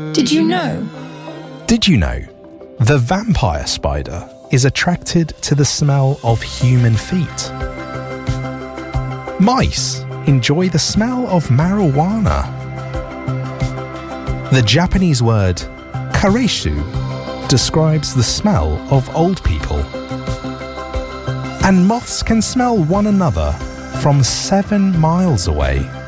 Did you know? Did you know the vampire spider is attracted to the smell of human feet? Mice enjoy the smell of marijuana. The Japanese word kareishu describes the smell of old people. And moths can smell one another from 7 miles away.